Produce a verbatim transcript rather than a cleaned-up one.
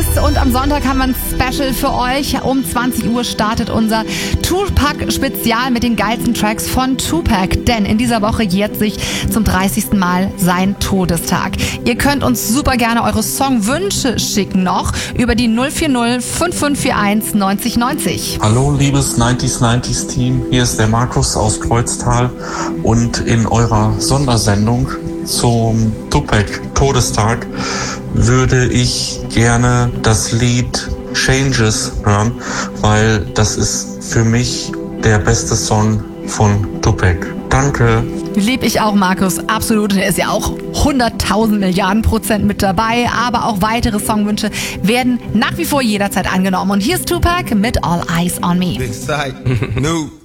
ist und am Sonntag haben wir ein Special für euch. Um zwanzig Uhr startet unser Tupac-Spezial mit den geilsten Tracks von Tupac. Denn in dieser Woche jährt sich zum dreißigsten Mal sein Todestag. Ihr könnt uns super gerne eure Songwünsche schicken noch über die null vier null fünf fünf vier eins neunzig neunzig. Hallo liebes neunzig neunzig Team, hier ist der Markus aus Kreuztal und in eurer Sondersendung zum Tupac-Todestag würde ich gerne das Lied Changes hören, weil das ist für mich der beste Song von Tupac. Danke. Lieb ich auch, Markus, absolut. Er ist ja auch hunderttausend Milliarden Prozent mit dabei, aber auch weitere Songwünsche werden nach wie vor jederzeit angenommen. Und hier ist Tupac mit All Eyes on Me. Big sight. No.